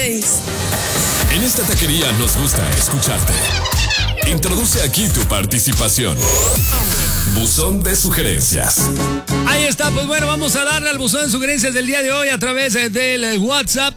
En esta taquería nos gusta escucharte. Introduce aquí tu participación. Buzón de sugerencias. Ahí está, pues bueno, vamos a darle al buzón de sugerencias del día de hoy a través del WhatsApp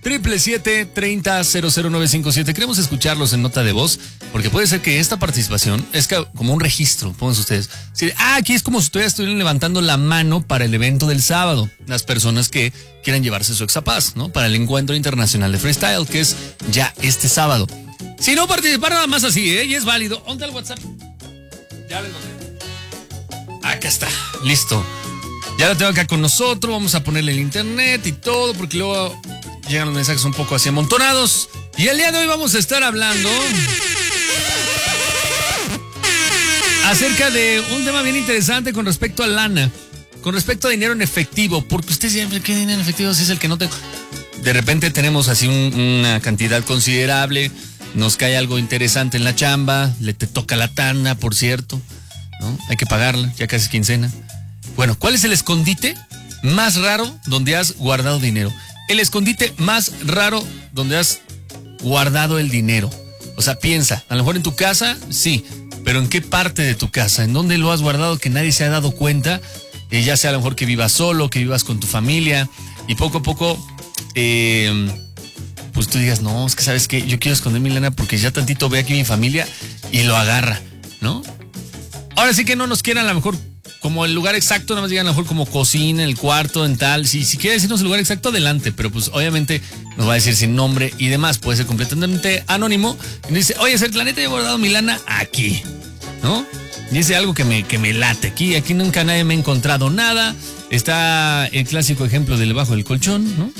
777-30-00957. Queremos escucharlos en nota de voz, porque puede ser que esta participación es como un registro, pónganse ustedes. Aquí es como si ustedes estuvieran levantando la mano para el evento del sábado. Las personas que quieran llevarse su exapaz, ¿no? Para el Encuentro Internacional de Freestyle, que es ya este sábado. Si no participar nada más así, y es válido. ¿Dónde está el WhatsApp? Ya lo encontré. Acá está, listo. Ya lo tengo acá con nosotros, vamos a ponerle el internet y todo, porque luego llegan los mensajes un poco así amontonados. Y el día de hoy vamos a estar hablando acerca de un tema bien interesante con respecto a lana, con respecto a dinero en efectivo, porque ustedes siempre, ¿qué dinero en efectivo si es el que no tengo? De repente tenemos así una cantidad considerable, nos cae algo interesante en la chamba, te toca la tanda, por cierto, ¿no? Hay que pagarla, ya casi quincena. Bueno, ¿cuál es el escondite más raro donde has guardado dinero? El escondite más raro donde has guardado el dinero. O sea, piensa, a lo mejor en tu casa, sí, pero ¿en qué parte de tu casa? ¿En dónde lo has guardado que nadie se ha dado cuenta? Ya sea a lo mejor que vivas solo, que vivas con tu familia, y poco a poco, pues tú digas, no, es que ¿sabes qué? Yo quiero esconder mi lana porque ya tantito ve aquí mi familia y lo agarra, ¿no? Ahora sí que no nos quieran a lo mejor como el lugar exacto, nada más digan a lo mejor como cocina, el cuarto, en tal. Si quiere decirnos el lugar exacto, adelante, pero pues obviamente nos va a decir sin nombre y demás. Puede ser completamente anónimo. Y nos dice, oye, la neta, yo he guardado mi lana aquí, ¿no? Y dice algo que me late. Aquí nunca nadie me ha encontrado nada. Está el clásico ejemplo del debajo del colchón, ¿no?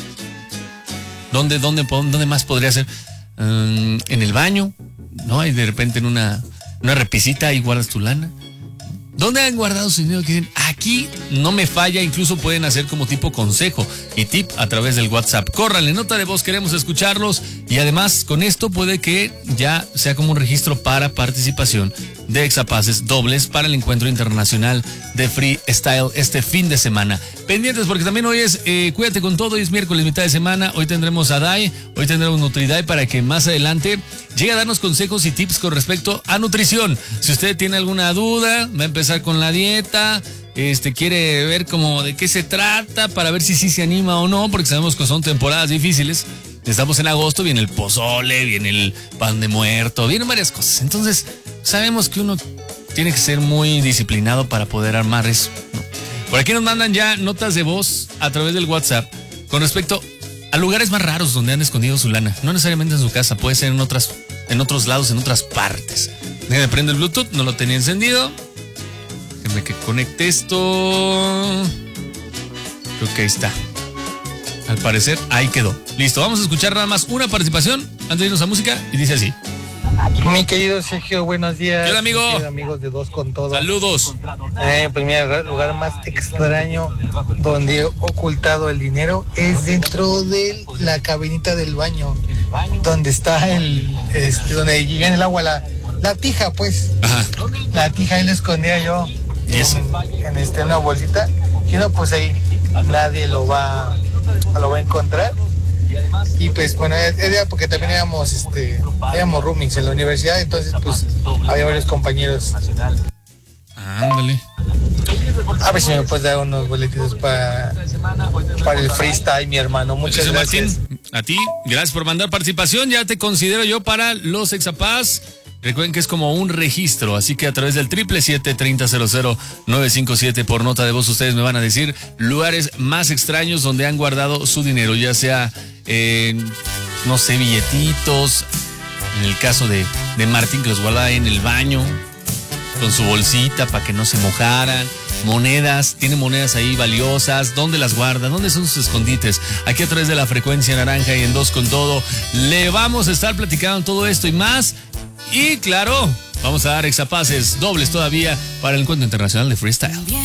¿Dónde más podría ser? En el baño, ¿no? Y de repente en una repisita ahí guardas tu lana. ¿Dónde han guardado su dinero? Que dicen, aquí no me falla, incluso pueden hacer como tipo consejo y tip a través del WhatsApp. Córranle nota de voz, queremos escucharlos y además con esto puede que ya sea como un registro para participación de exapaces dobles para el Encuentro Internacional de Freestyle este fin de semana. Pendientes porque también hoy es Cuídate con Todo, hoy es miércoles, mitad de semana, hoy tendremos a DAI, hoy tendremos NutriDAI para que más adelante llegue a darnos consejos y tips con respecto a nutrición. Si usted tiene alguna duda, va a empezar con la dieta, quiere ver como de qué se trata para ver si sí se anima o no, porque sabemos que son temporadas difíciles. Estamos en agosto, viene el pozole, viene el pan de muerto, vienen varias cosas. Entonces, sabemos que uno tiene que ser muy disciplinado para poder armar eso, ¿no? Por aquí nos mandan ya notas de voz a través del WhatsApp con respecto a lugares más raros donde han escondido su lana. No necesariamente en su casa, puede ser en otros lados, en otras partes. Déjame prender el Bluetooth, no lo tenía encendido. Déjame que conecte esto. Creo que ahí está. Al parecer, ahí quedó. Listo, vamos a escuchar nada más una participación antes de irnos a música y dice así. Mi querido Sergio, buenos días. Hola, amigo. Amigos de Dos con Todo. Saludos. En primer lugar más extraño donde he ocultado el dinero es dentro de la cabinita del baño, donde está donde llega en el agua la tija, pues. Ajá. La tija ahí la escondía yo en una bolsita. Y no, pues ahí nadie lo va a encontrar. Y pues bueno, era porque también éramos roomings en la universidad, entonces pues había varios compañeros. Ándale. A ver si me puedes dar unos boletitos para el freestyle, mi hermano. Muchas gracias. Martín, a ti, gracias por mandar participación. Ya te considero yo para los exapaz. Recuerden que es como un registro, así que a través del 777-30-00957 por nota de voz ustedes me van a decir lugares más extraños donde han guardado su dinero, ya sea, no sé, billetitos, en el caso de Martín que los guardaba en el baño, con su bolsita para que no se mojaran, monedas, tiene monedas ahí valiosas, ¿dónde las guarda? ¿Dónde son sus escondites? Aquí a través de la frecuencia naranja y en Dos con Todo, le vamos a estar platicando todo esto y más. Y claro, vamos a dar exapaces dobles todavía para el Encuentro Internacional de Freestyle.